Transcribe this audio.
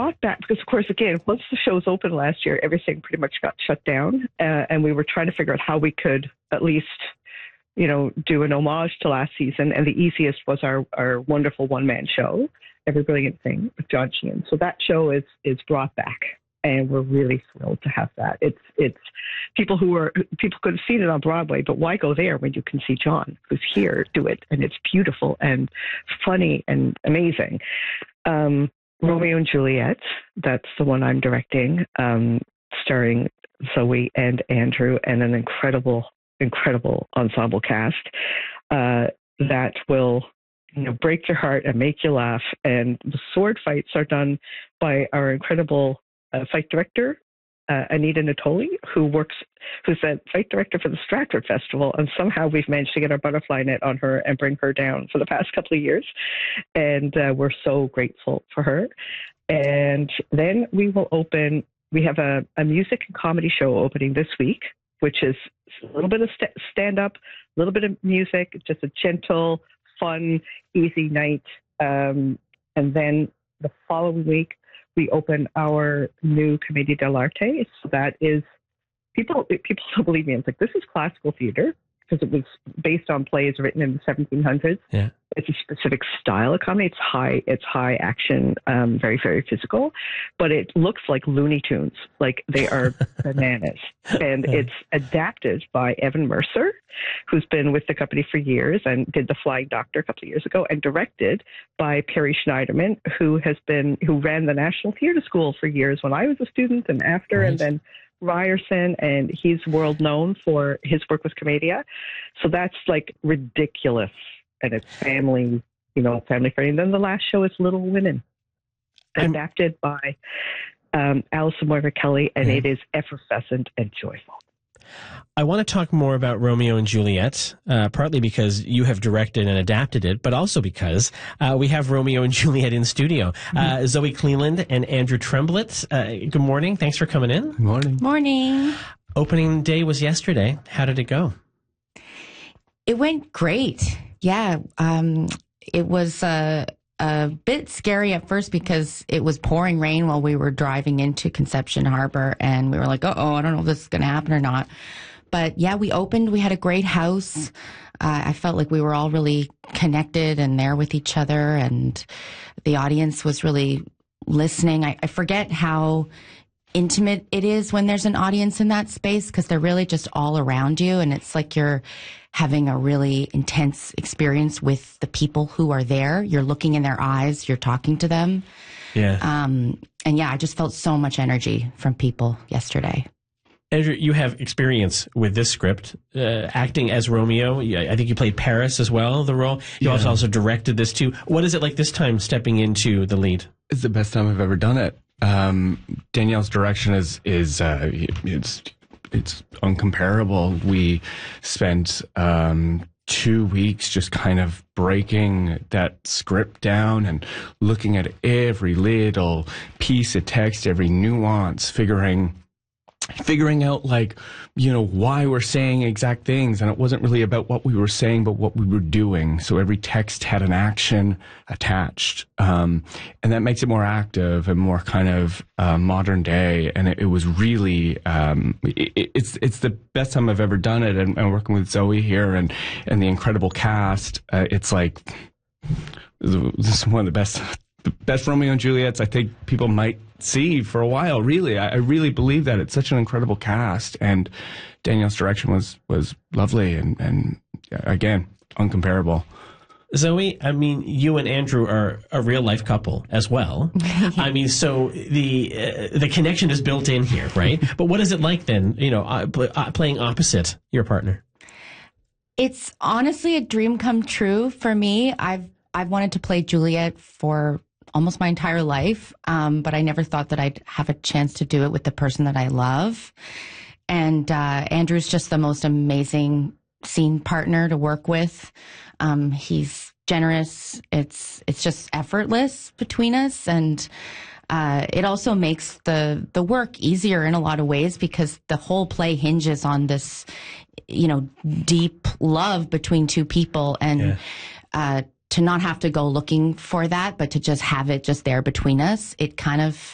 brought back, because of course, again, once the shows opened last year, everything pretty much got shut down. And we were trying to figure out how we could at least, do an homage to last season. And the easiest was our wonderful one-man show, Every Brilliant Thing with John Sheehan. So that show is brought back. And we're really thrilled to have that. It's people could have seen it on Broadway, but why go there when you can see John, who's here, do it, and it's beautiful and funny and amazing. Romeo and Juliet, that's the one I'm directing, starring Zoe and Andrew and an incredible ensemble cast that will break your heart and make you laugh. And the sword fights are done by our incredible fight director, Anita Natoli, who's the fight director for the Stratford Festival, and somehow we've managed to get our butterfly net on her and bring her down for the past couple of years, and we're so grateful for her. And then we have a music and comedy show opening this week, which is a little bit of stand-up, a little bit of music, just a gentle, fun, easy night. And then the following week, we open our new Commedia dell'arte. So that is, people don't believe me. It's like, this is classical theater because it was based on plays written in the 1700s. Yeah. It's a specific style of comedy. It's high action, very, very physical, but it looks like Looney Tunes. Like, they are bananas. And it's adapted by Evan Mercer, who's been with the company for years and did The Flying Doctor a couple of years ago, and directed by Perry Schneiderman, who ran the National Theatre School for years when I was a student and after, and then Ryerson, and he's world known for his work with Commedia. So that's like ridiculous. And it's family friendly. And then the last show is Little Women, adapted by Alison Moira Kelly, and it is effervescent and joyful. I want to talk more about Romeo and Juliet, partly because you have directed and adapted it, but also because we have Romeo and Juliet in studio. Zoe Cleland and Andrew Tremblett, good morning. Thanks for coming in. Good morning. Morning. Opening day was yesterday. How did it go? It went great. Yeah. It was a bit scary at first because it was pouring rain while we were driving into Conception Harbor, and we were like, I don't know if this is going to happen or not. But yeah, we opened. We had a great house. I felt like we were all really connected and there with each other, and the audience was really listening. I forget how intimate it is when there's an audience in that space, because they're really just all around you, and it's like you're having a really intense experience with the people who are there. You're looking in their eyes, you're talking to them. Yeah. And yeah, I just felt so much energy from people yesterday. Andrew, you have experience with this script, acting as Romeo. I think you played Paris as well, the role. You also directed this too. What is it like this time stepping into the lead? It's the best time I've ever done it. Danielle's direction is it's uncomparable. We spent 2 weeks just kind of breaking that script down and looking at every little piece of text, every nuance, figuring out why we're saying exact things. And it wasn't really about what we were saying, but what we were doing. So every text had an action attached. And that makes it more active and more kind of modern day. And it was really, it's the best time I've ever done it. And working with Zoe here and the incredible cast, it's like, this is one of the best Romeo and Juliets I think people might see for a while. Really, I really believe that. It's such an incredible cast, and Danielle's direction was lovely and again, uncomparable. Zoe, I mean, you and Andrew are a real life couple as well. I mean, so the connection is built in here, right? But what is it like then, playing opposite your partner? It's honestly a dream come true for me. I've wanted to play Juliet for almost my entire life, but I never thought that I'd have a chance to do it with the person that I love. And Andrew's just the most amazing scene partner to work with. He's generous. It's just effortless between us, and it also makes the work easier in a lot of ways, because the whole play hinges on this, deep love between two people, and to not have to go looking for that, but to just have it just there between us, it kind of